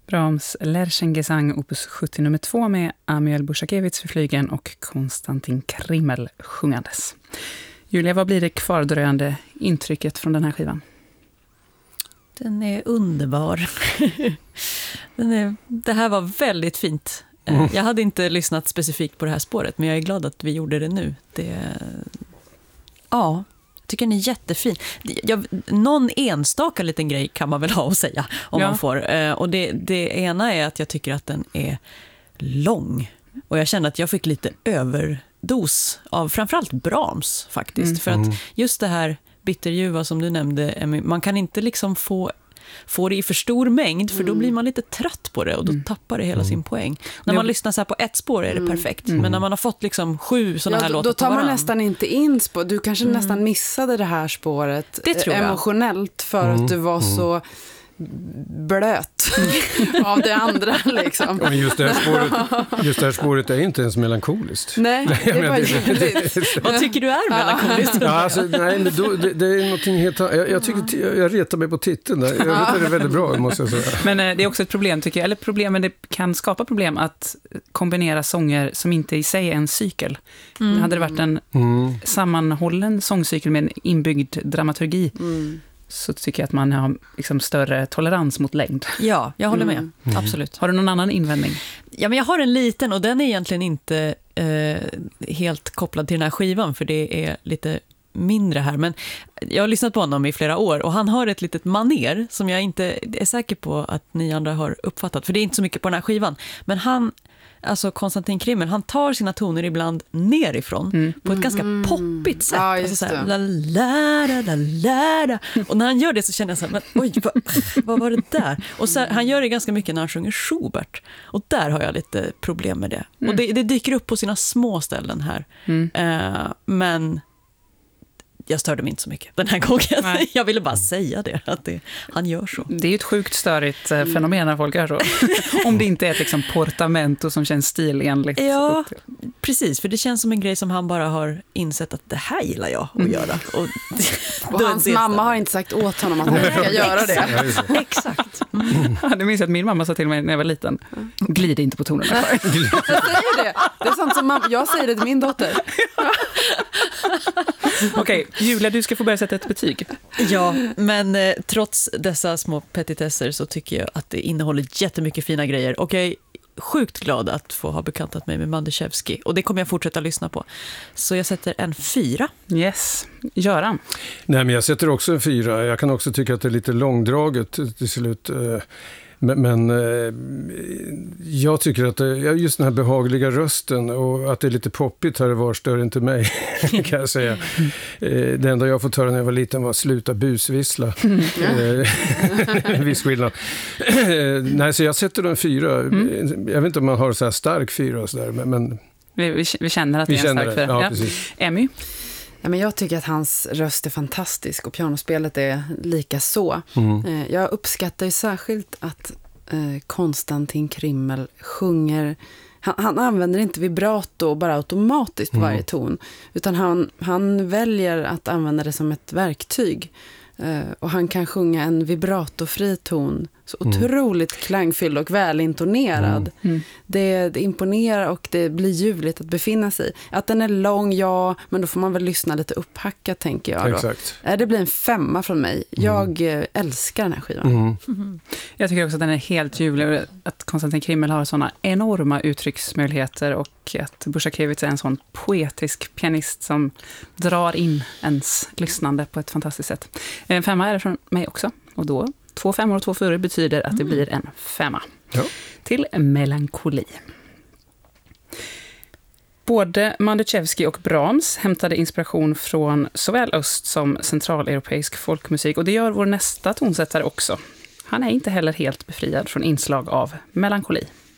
Brahms Lerchengesang opus 70 nummer 2 med Amiel Bushakevitz för flygeln och Konstantin Krimmel sjungandes. Julia, vad blir det kvardröjande intrycket från den här skivan? Den är underbar. Det här var väldigt fint. Jag hade inte lyssnat specifikt på det här spåret, men jag är glad att vi gjorde det nu. Jag tycker den är jättefin. Någon enstaka liten grej kan man väl ha att säga om man får. Och det ena är att jag tycker att den är lång. Och jag känner att jag fick lite överdos av framförallt Brahms faktiskt. För att just det här bitterljuva som du nämnde, man kan inte liksom få det i för stor mängd, för då blir man lite trött på det och då tappar det hela sin poäng. När man lyssnar så här på ett spår är det perfekt, men när man har fått liksom 7 sådana här låtar då tar man nästan inte in spår. Du kanske nästan missade det här spåret emotionellt för att du var så blöt av det andra liksom. Men just det här spåret är inte ens melankoliskt. Nej, det var ljuvligt. Vad tycker du är melankoliskt? Nej, men det är någonting helt annat. Jag retar mig på titeln där. Jag vet att det är väldigt bra, måste jag säga. Men det är också ett problem, tycker jag. Eller problem, men det kan skapa problem att kombinera sånger som inte i sig är en cykel. Hade det varit en sammanhållen sångcykel med en inbyggd dramaturgi, så tycker jag att man har liksom större tolerans mot längd. Ja, jag håller med. Absolut. Har du någon annan invändning? Ja, men jag har en liten, och den är egentligen inte helt kopplad till den här skivan, för det är lite mindre här. Men jag har lyssnat på honom i flera år, och han har ett litet maner som jag inte är säker på att ni andra har uppfattat, för det är inte så mycket på den här skivan. Men Konstantin Krimmel, han tar sina toner ibland nerifrån på ett ganska poppigt sätt. Ja, alltså så här, la, la, la, la, la. Och när han gör det så känner jag så här, men oj, vad var det där? Och så här, han gör det ganska mycket när han sjunger Schubert. Och där har jag lite problem med det. Och det dyker upp på sina små ställen här. Men jag störde mig inte så mycket den här gången. Nej. Jag ville bara säga det, att han gör så. Det är ju ett sjukt störigt fenomen när folk gör så. Om det inte är ett liksom portamento som känns stilenligt. Ja, precis. För det känns som en grej som han bara har insett att det här gillar jag att göra. Och hans mamma har inte sagt åt honom att han ska göra det. Exakt. Det minns att min mamma sa till mig när jag var liten. Glid inte på tonerna. Jag säger det. Det är sånt som jag säger det till min dotter. Okej, Julia, du ska få börja sätta ett betyg. Ja, men trots dessa små petitesser så tycker jag att det innehåller jättemycket fina grejer. Och jag är sjukt glad att få ha bekantat mig med Manduszewski. Och det kommer jag fortsätta lyssna på. Så jag sätter en 4. Yes. Göran? Nej, men jag sätter också en 4. Jag kan också tycka att det är lite långdraget till slut. Men jag tycker att just den här behagliga rösten och att det är lite poppigt här och var stör inte mig, kan jag säga. Det enda jag fått höra när jag var liten var sluta busvissla. En viss skillnad. Nej, så jag sätter en 4. Jag vet inte om man har så här stark 4 och så där, men vi känner att det är en stark 4. Ja, ja. Emmy? Ja, men jag tycker att hans röst är fantastisk och pianospelet är lika så. Jag uppskattar ju särskilt att Konstantin Krimmel sjunger. Han använder inte vibrato bara automatiskt på varje ton, utan han väljer att använda det som ett verktyg. Och han kan sjunga en vibratofri ton så otroligt klangfylld och välintonerad. Det imponerar och det blir ljuvligt att befinna sig. Att den är lång, ja, men då får man väl lyssna lite upphackat, tänker jag. Exakt. Det blir en 5 från mig. Jag älskar den här skivan. Jag tycker också att den är helt ljuvlig. Att Konstantin Krimmel har sådana enorma uttrycksmöjligheter och att Bushakevitz är en sån poetisk pianist som drar in ens lyssnande på ett fantastiskt sätt. En 5 är det från mig också. Och då 2 5 och 2 4 betyder att det blir en 5. Ja. Till melankoli. Både Manduszewski och Brahms hämtade inspiration från såväl öst- som centraleuropeisk folkmusik, och det gör vår nästa tonsättare också. Han är inte heller helt befriad från inslag av melankoli.